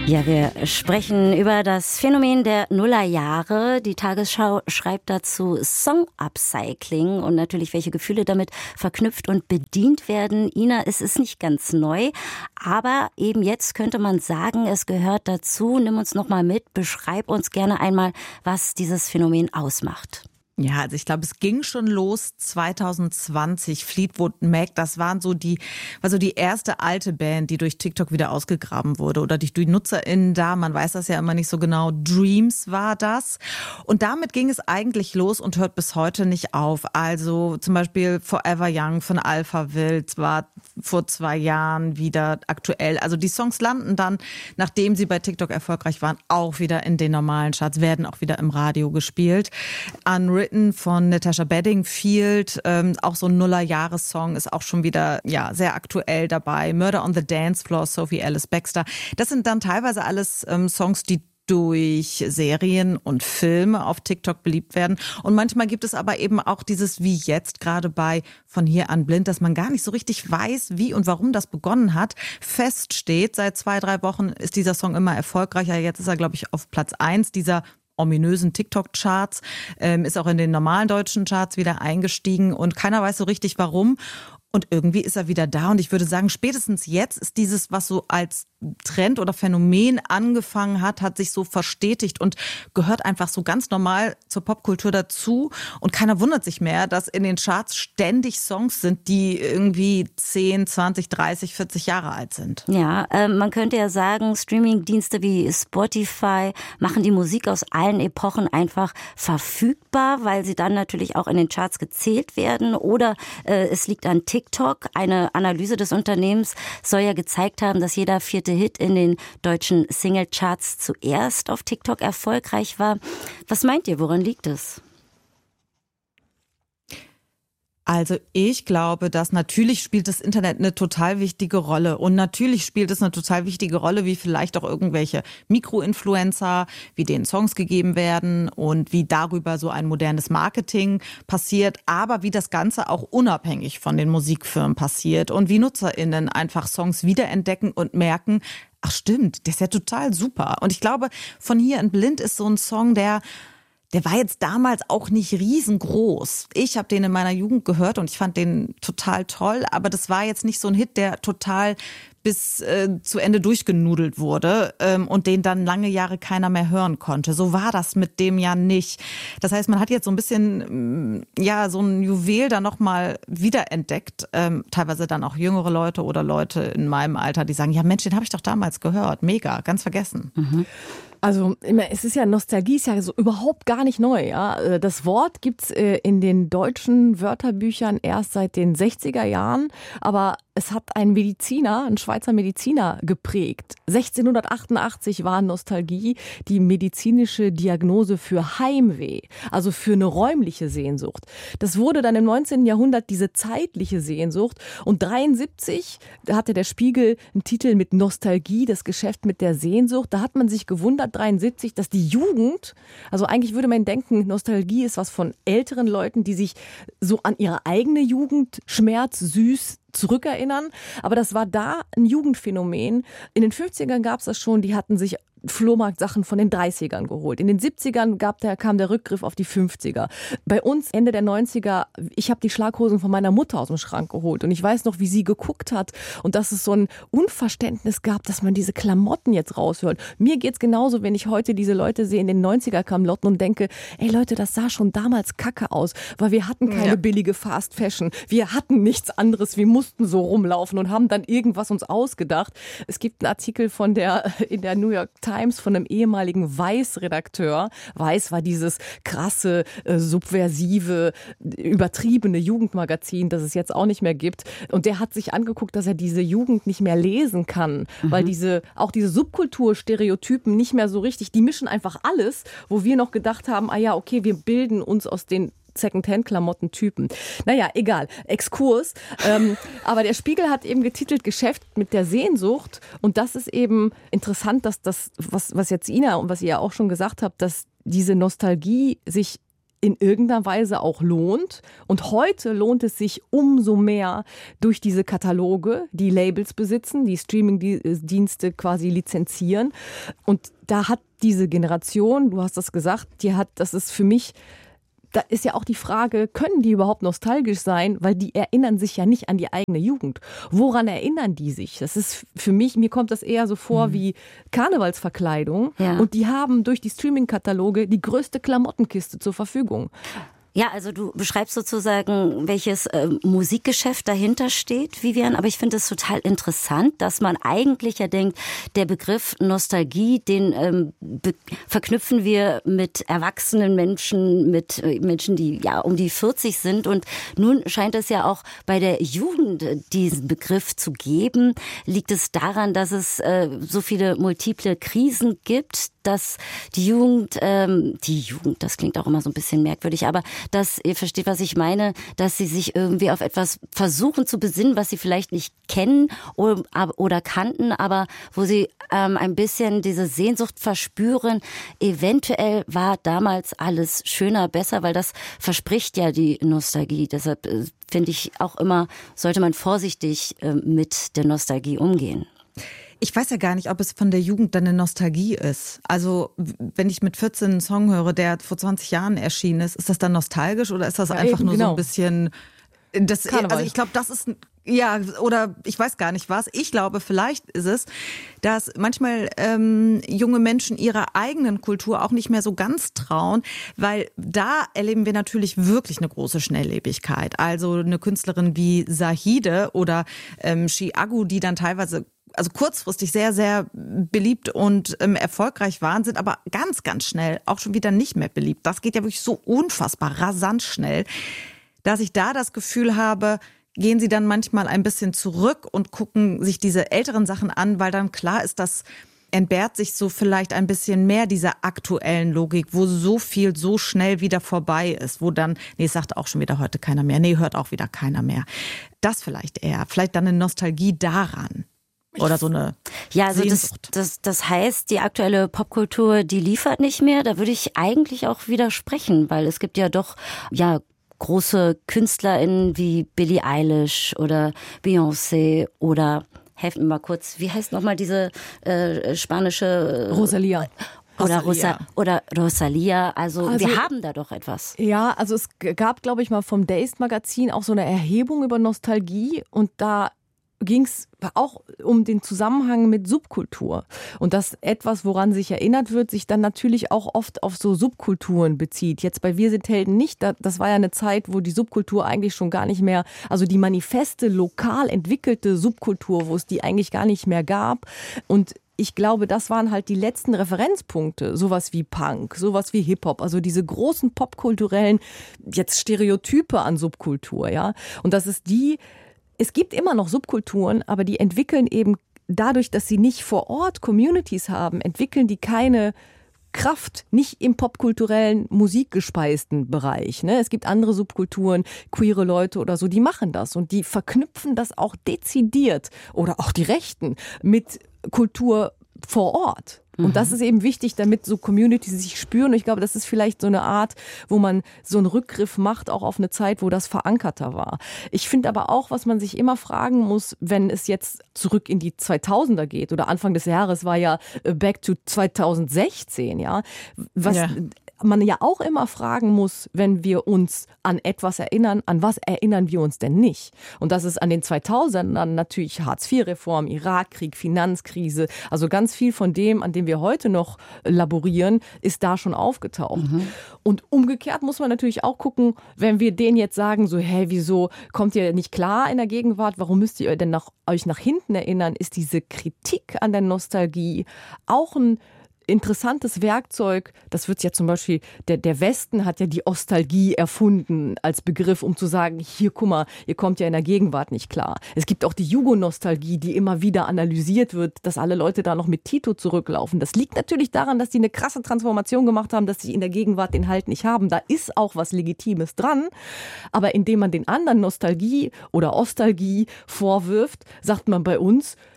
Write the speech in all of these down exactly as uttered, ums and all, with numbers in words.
Ja, wir sprechen über das Phänomen der Nullerjahre. Die Tagesschau schreibt dazu Song-Upcycling und natürlich, welche Gefühle damit verknüpft und bedient werden. Ina, es ist nicht ganz neu, aber eben jetzt könnte man sagen, es gehört dazu. Nimm uns noch mal mit, beschreib uns gerne einmal, was dieses Phänomen ausmacht. Ja, also ich glaube, es ging schon los zwanzig zwanzig. Fleetwood Mac, das waren so die, war so die erste alte Band, die durch TikTok wieder ausgegraben wurde oder durch die NutzerInnen da. Man weiß das ja immer nicht so genau. Dreams war das. Und damit ging es eigentlich los und hört bis heute nicht auf. Also zum Beispiel Forever Young von Alphaville war vor zwei Jahren wieder aktuell. Also die Songs landen dann, nachdem sie bei TikTok erfolgreich waren, auch wieder in den normalen Charts, werden auch wieder im Radio gespielt. Unwritten von Natasha Bedingfield, ähm, auch so ein Nuller-Jahres-Song, ist auch schon wieder ja sehr aktuell dabei. Murder on the Dance Floor, Sophie Ellis Bextor. Das sind dann teilweise alles ähm, Songs, die durch Serien und Filme auf TikTok beliebt werden. Und manchmal gibt es aber eben auch dieses, wie jetzt gerade bei Von hier an blind, dass man gar nicht so richtig weiß, wie und warum das begonnen hat. Fest steht, seit zwei, drei Wochen ist dieser Song immer erfolgreicher. Jetzt ist er, glaube ich, auf Platz eins dieser ominösen TikTok-Charts, ähm, ist auch in den normalen deutschen Charts wieder eingestiegen und keiner weiß so richtig warum. Und irgendwie ist er wieder da und ich würde sagen, spätestens jetzt ist dieses, was so als Trend oder Phänomen angefangen hat, hat sich so verstetigt und gehört einfach so ganz normal zur Popkultur dazu. Und keiner wundert sich mehr, dass in den Charts ständig Songs sind, die irgendwie zehn, zwanzig, dreißig, vierzig Jahre alt sind. Ja, äh, man könnte ja sagen, Streaming-Dienste wie Spotify machen die Musik aus allen Epochen einfach verfügbar, weil sie dann natürlich auch in den Charts gezählt werden. Oder äh, es liegt an TikTok. TikTok. Eine Analyse des Unternehmens soll ja gezeigt haben, dass jeder vierte Hit in den deutschen Singlecharts zuerst auf TikTok erfolgreich war. Was meint ihr, woran liegt es? Also ich glaube, dass natürlich spielt das Internet eine total wichtige Rolle und natürlich spielt es eine total wichtige Rolle, wie vielleicht auch irgendwelche Mikroinfluencer, wie denen Songs gegeben werden und wie darüber so ein modernes Marketing passiert, aber wie das Ganze auch unabhängig von den Musikfirmen passiert und wie NutzerInnen einfach Songs wiederentdecken und merken, ach stimmt, der ist ja total super. Und ich glaube, Von hier an blind ist so ein Song, der Der war jetzt damals auch nicht riesengroß. Ich habe den in meiner Jugend gehört und ich fand den total toll, aber das war jetzt nicht so ein Hit, der total bis äh, zu Ende durchgenudelt wurde ähm, und den dann lange Jahre keiner mehr hören konnte. So war das mit dem ja nicht. Das heißt, man hat jetzt so ein bisschen, ja, so ein Juwel da nochmal wiederentdeckt. Ähm, teilweise dann auch jüngere Leute oder Leute in meinem Alter, die sagen, ja Mensch, den habe ich doch damals gehört. Mega, ganz vergessen. Mhm. Also es ist ja, Nostalgie ist ja so überhaupt gar nicht neu. Ja? Das Wort gibt's in den deutschen Wörterbüchern erst seit den sechziger Jahren, aber es hat ein Mediziner, ein Schweizer Mediziner geprägt. sechzehnhundertachtundachtzig war Nostalgie die medizinische Diagnose für Heimweh, also für eine räumliche Sehnsucht. Das wurde dann im neunzehnten Jahrhundert diese zeitliche Sehnsucht und dreiundsiebzig hatte der Spiegel einen Titel mit Nostalgie, das Geschäft mit der Sehnsucht. Da hat man sich gewundert, dreiundsiebzig, dass die Jugend, also eigentlich würde man denken, Nostalgie ist was von älteren Leuten, die sich so an ihre eigene Jugend Schmerz, süß zurückerinnern. Aber das war da ein Jugendphänomen. In den fünfzigern gab es das schon, die hatten sich Flohmarktsachen von den dreißigern geholt. In den siebzigern gab der, kam der Rückgriff auf die fünfziger. Bei uns Ende der neunziger, ich habe die Schlaghosen von meiner Mutter aus dem Schrank geholt und ich weiß noch, wie sie geguckt hat und dass es so ein Unverständnis gab, dass man diese Klamotten jetzt raushört. Mir geht's genauso, wenn ich heute diese Leute sehe in den neunziger-Klamotten und denke, ey Leute, das sah schon damals kacke aus, weil wir hatten keine ja. billige Fast Fashion. Wir hatten nichts anderes, wir mussten so rumlaufen und haben dann irgendwas uns ausgedacht. Es gibt einen Artikel von der in der New York Times von einem ehemaligen Weiß-Redakteur. Weiß war dieses krasse, äh, subversive, übertriebene Jugendmagazin, das es jetzt auch nicht mehr gibt. Und der hat sich angeguckt, dass er diese Jugend nicht mehr lesen kann, mhm. weil diese auch diese Subkulturstereotypen nicht mehr so richtig, die mischen einfach alles, wo wir noch gedacht haben, ah ja, okay, wir bilden uns aus den Secondhand-Klamotten-Typen. Naja, egal. Exkurs. Ähm, aber der Spiegel hat eben getitelt Geschäft mit der Sehnsucht. Und das ist eben interessant, dass das, was, was jetzt Ina und was ihr ja auch schon gesagt habt, dass diese Nostalgie sich in irgendeiner Weise auch lohnt. Und heute lohnt es sich umso mehr durch diese Kataloge, die Labels besitzen, die Streaming-Dienste quasi lizenzieren. Und da hat diese Generation, du hast das gesagt, die hat, das ist für mich, da ist ja auch die Frage, können die überhaupt nostalgisch sein? Weil die erinnern sich ja nicht an die eigene Jugend. Woran erinnern die sich? Das ist für mich, mir kommt das eher so vor mhm. wie Karnevalsverkleidung. Ja. Und die haben durch die Streaming-Kataloge die größte Klamottenkiste zur Verfügung. Ja, also du beschreibst sozusagen, welches äh, Musikgeschäft dahinter steht, Vivian, aber ich finde es total interessant, dass man eigentlich ja denkt, der Begriff Nostalgie, den ähm, be- verknüpfen wir mit erwachsenen Menschen, mit äh, Menschen, die ja um die vierzig sind, und nun scheint es ja auch bei der Jugend äh, diesen Begriff zu geben. Liegt es daran, dass es äh, so viele multiple Krisen gibt, dass die Jugend, ähm, die Jugend, das klingt auch immer so ein bisschen merkwürdig, aber dass, ihr versteht, was ich meine, dass sie sich irgendwie auf etwas versuchen zu besinnen, was sie vielleicht nicht kennen oder, oder kannten, aber wo sie ähm, ein bisschen diese Sehnsucht verspüren. Eventuell war damals alles schöner, besser, weil das verspricht ja die Nostalgie. Deshalb äh, finde ich auch immer, sollte man vorsichtig äh, mit der Nostalgie umgehen. Ich weiß ja gar nicht, ob es von der Jugend dann eine Nostalgie ist. Also wenn ich mit vierzehn einen Song höre, der vor zwanzig Jahren erschienen ist, ist das dann nostalgisch oder ist das ja, einfach eben, nur genau. so ein bisschen... Das, also ich glaube, das ist... Ja, oder ich weiß gar nicht was. Ich glaube, vielleicht ist es, dass manchmal ähm, junge Menschen ihrer eigenen Kultur auch nicht mehr so ganz trauen, weil da erleben wir natürlich wirklich eine große Schnelllebigkeit. Also eine Künstlerin wie Zahide oder ähm, Chiago, die dann teilweise also kurzfristig sehr, sehr beliebt und ähm, erfolgreich waren, sind aber ganz, ganz schnell auch schon wieder nicht mehr beliebt. Das geht ja wirklich so unfassbar rasant schnell, dass ich da das Gefühl habe, gehen sie dann manchmal ein bisschen zurück und gucken sich diese älteren Sachen an, weil dann klar ist, dass entbehrt sich so vielleicht ein bisschen mehr dieser aktuellen Logik, wo so viel so schnell wieder vorbei ist, wo dann, nee, sagt auch schon wieder heute keiner mehr, nee, hört auch wieder keiner mehr. Das vielleicht eher, vielleicht dann eine Nostalgie daran. Oder so eine Ja, also das, das, das heißt, die aktuelle Popkultur, die liefert nicht mehr. Da würde ich eigentlich auch widersprechen, weil es gibt ja doch ja große KünstlerInnen wie Billie Eilish oder Beyoncé oder, helfen mir mal kurz, wie heißt nochmal diese äh, spanische... Rosalía. Oder Rosa, oder Rosalía, also, also wir haben da doch etwas. Ja, also es gab, glaube ich, mal vom Dazed-Magazin auch so eine Erhebung über Nostalgie und da ging es auch um den Zusammenhang mit Subkultur. Und das etwas, woran sich erinnert wird, sich dann natürlich auch oft auf so Subkulturen bezieht. Jetzt bei Wir sind Helden nicht. Das war ja eine Zeit, wo die Subkultur eigentlich schon gar nicht mehr, also die manifeste, lokal entwickelte Subkultur, wo es die eigentlich gar nicht mehr gab. Und ich glaube, das waren halt die letzten Referenzpunkte. Sowas wie Punk, sowas wie Hip-Hop. Also diese großen popkulturellen, jetzt Stereotype an Subkultur, ja. Und das ist die... Es gibt immer noch Subkulturen, aber die entwickeln eben dadurch, dass sie nicht vor Ort Communities haben, entwickeln die keine Kraft, nicht im popkulturellen, musikgespeisten Bereich. Ne? Es gibt andere Subkulturen, queere Leute oder so, die machen das und die verknüpfen das auch dezidiert oder auch die Rechten mit Kultur vor Ort. Und das ist eben wichtig, damit so Communities sich spüren. Und ich glaube, das ist vielleicht so eine Art, wo man so einen Rückgriff macht, auch auf eine Zeit, wo das verankerter war. Ich finde aber auch, was man sich immer fragen muss, wenn es jetzt zurück in die zweitausender geht oder Anfang des Jahres war ja back to zweitausendsechzehn, ja, was... Ja. Man ja auch immer fragen muss, wenn wir uns an etwas erinnern, an was erinnern wir uns denn nicht? Und das ist an den zweitausendern natürlich Hartz vier Reform, Irakkrieg, Finanzkrise, also ganz viel von dem, an dem wir heute noch laborieren, ist da schon aufgetaucht. Mhm. Und umgekehrt muss man natürlich auch gucken, wenn wir denen jetzt sagen, so, hey, wieso kommt ihr nicht klar in der Gegenwart, warum müsst ihr denn nach, euch nach hinten erinnern? Ist diese Kritik an der Nostalgie auch ein interessantes Werkzeug, das wird ja zum Beispiel, der, der Westen hat ja die Ostalgie erfunden als Begriff, um zu sagen, hier, guck mal, ihr kommt ja in der Gegenwart nicht klar. Es gibt auch die Jugonostalgie, die immer wieder analysiert wird, dass alle Leute da noch mit Tito zurücklaufen. Das liegt natürlich daran, dass die eine krasse Transformation gemacht haben, dass sie in der Gegenwart den Halt nicht haben. Da ist auch was Legitimes dran, aber indem man den anderen Nostalgie oder Ostalgie vorwirft, sagt man bei uns,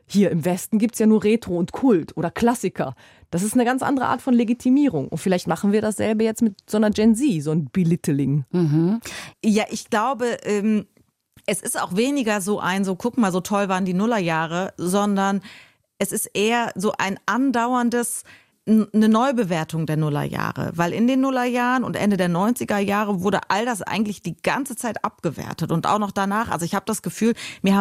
hier im Westen gibt's ja nur Retro und Kult oder Klassiker. Das ist eine ganz andere Art von Legitimierung. Und vielleicht machen wir dasselbe jetzt mit so einer Gen Z, so ein Belittling. Mhm. Ja, ich glaube, ähm, es ist auch weniger so ein, so guck mal, so toll waren die Nullerjahre, sondern es ist eher so ein andauerndes, eine Neubewertung der Nullerjahre, weil in den Nullerjahren und Ende der neunziger Jahre wurde all das eigentlich die ganze Zeit abgewertet und auch noch danach. Also ich habe das Gefühl, mir haben